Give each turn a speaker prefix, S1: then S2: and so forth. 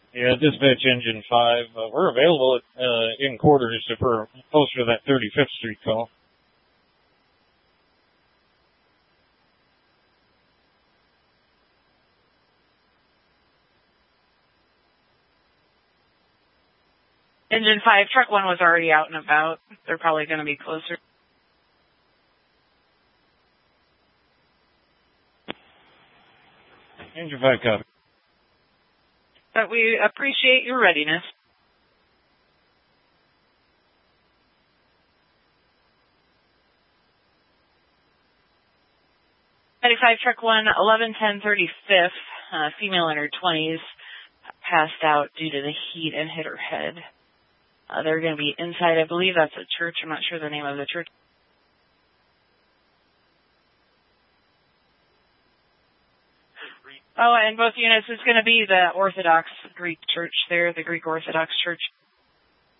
S1: Yeah, dispatch engine 5. We're available in quarters if we're closer to that 35th Street call.
S2: Engine 5, truck 1 was already out and about. They're probably going to be closer.
S1: Engine 5 copy.
S2: But we appreciate your readiness. Truck 1, 11-10-35th, female in her 20s, passed out due to the heat and hit her head. They're going to be inside, I believe that's a church. I'm not sure the name of the church. Oh, and both units is going to be the Orthodox Greek Church there, the Greek Orthodox Church.